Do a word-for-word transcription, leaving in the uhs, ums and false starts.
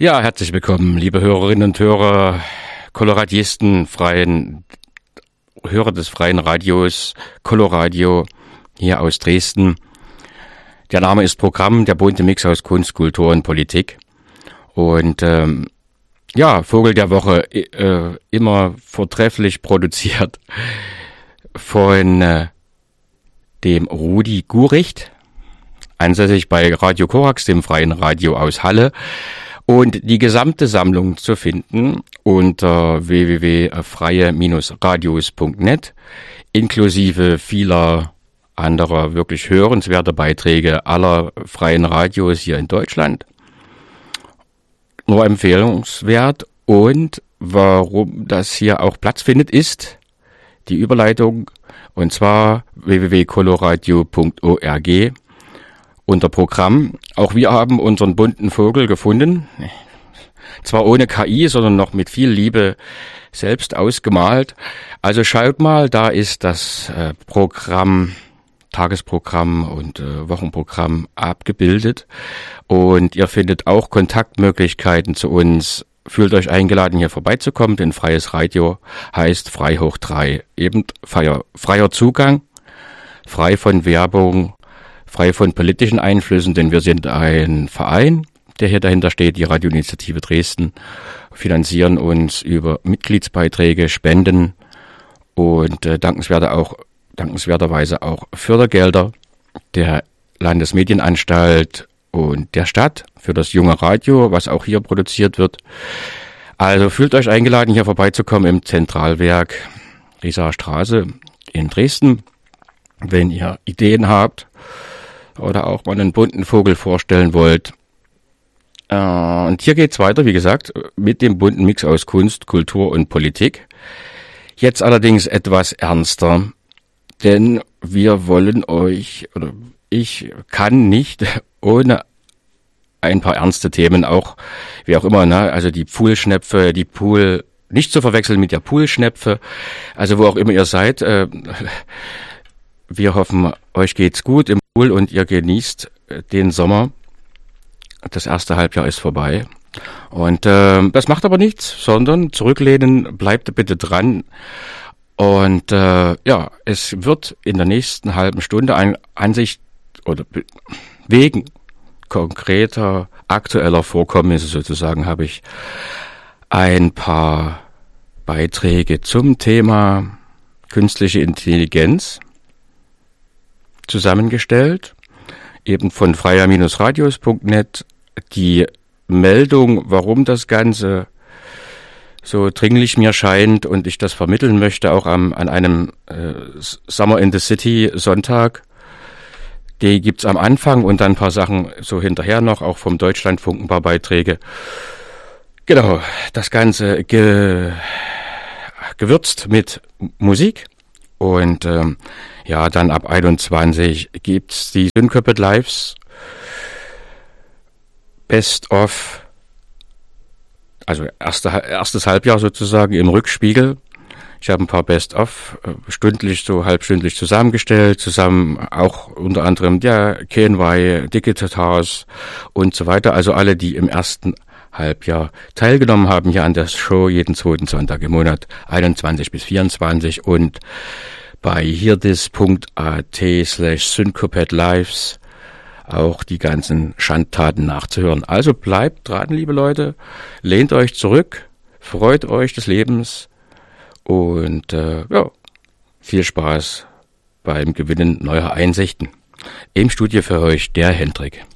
Ja, herzlich willkommen, liebe Hörerinnen und Hörer, Koloradisten, freien Hörer des freien Radios, Coloradio, hier aus Dresden. Der Name ist Programm, der bunte Mix aus Kunst, Kultur und Politik. Und ähm, ja, Vogel der Woche, äh, immer vortrefflich produziert von äh, dem Rudi Guricht, ansässig bei Radio Korax, dem freien Radio aus Halle. Und die gesamte Sammlung zu finden unter w w w punkt freie radios punkt net, inklusive vieler anderer wirklich hörenswerter Beiträge aller freien Radios hier in Deutschland. Nur empfehlenswert. Und warum das hier auch Platz findet, ist die Überleitung, und zwar w w w punkt coloradio punkt org. Unter Programm. Auch wir haben unseren bunten Vogel gefunden. Zwar ohne K I, sondern noch mit viel Liebe selbst ausgemalt. Also schaut mal, da ist das äh, Programm, Tagesprogramm und äh, Wochenprogramm abgebildet. Und ihr findet auch Kontaktmöglichkeiten zu uns. Fühlt euch eingeladen, hier vorbeizukommen, denn freies Radio heißt frei hoch drei. Eben freier, freier Zugang, frei von Werbung, frei von politischen Einflüssen, denn wir sind ein Verein, der hier dahinter steht, die Radioinitiative Dresden, finanzieren uns über Mitgliedsbeiträge, Spenden und äh, dankenswerter auch, dankenswerterweise auch Fördergelder der Landesmedienanstalt und der Stadt für das junge Radio, was auch hier produziert wird. Also fühlt euch eingeladen, hier vorbeizukommen im Zentralwerk Rieser Straße in Dresden, wenn ihr Ideen habt oder auch mal einen bunten Vogel vorstellen wollt. Äh, und hier geht's weiter, wie gesagt, mit dem bunten Mix aus Kunst, Kultur und Politik. Jetzt allerdings etwas ernster, denn wir wollen euch, oder ich kann nicht ohne ein paar ernste Themen auch, wie auch immer, ne, also die Poolschnepfe, die Pool, nicht zu verwechseln mit der Poolschnepfe, also wo auch immer ihr seid, äh, wir hoffen, euch geht's gut im Pool und ihr genießt den Sommer. Das erste Halbjahr ist vorbei. Und äh, das macht aber nichts, sondern zurücklehnen, bleibt bitte dran. Und äh, ja, es wird in der nächsten halben Stunde ein Ansicht oder wegen konkreter aktueller Vorkommnisse sozusagen habe ich ein paar Beiträge zum Thema künstliche Intelligenz zusammengestellt, eben von freier radios punkt net. Die Meldung, warum das Ganze so dringlich mir scheint und ich das vermitteln möchte, auch am, an einem äh, Summer in the City Sonntag, die gibt's am Anfang und dann ein paar Sachen so hinterher noch, auch vom Deutschlandfunk ein paar Beiträge. Genau, das Ganze ge, gewürzt mit Musik. Und ähm, ja, dann ab einundzwanzig gibt's die Syncopet Lives Best of, also erste, erstes Halbjahr sozusagen im Rückspiegel. Ich habe ein paar Best of äh, stündlich, so halbstündlich zusammengestellt, zusammen auch unter anderem der K N Y, Digital House und so weiter. Also alle, die im ersten Halbjahr teilgenommen haben hier an der Show, jeden zweiten Sonntag im Monat, einundzwanzig bis vierundzwanzig, und bei hierdis punkt at slash syncopet lives auch die ganzen Schandtaten nachzuhören. Also bleibt dran, liebe Leute, lehnt euch zurück, freut euch des Lebens und äh, ja, viel Spaß beim Gewinnen neuer Einsichten. Im Studio für euch der Hendrik.